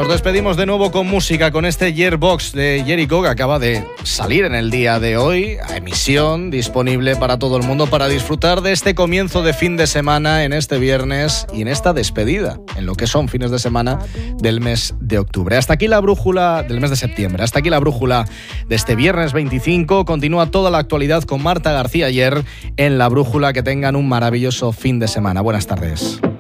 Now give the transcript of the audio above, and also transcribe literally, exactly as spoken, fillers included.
Nos despedimos de nuevo con música, con este Yearbox de Jericho que acaba de salir en el día de hoy a emisión, disponible para todo el mundo para disfrutar de este comienzo de fin de semana en este viernes y en esta despedida, en lo que son fines de semana del mes de octubre. Hasta aquí la brújula del mes de septiembre, hasta aquí la brújula de este viernes veinticinco. Continúa toda la actualidad con Marta García Ayer en La Brújula. Que tengan un maravilloso fin de semana. Buenas tardes.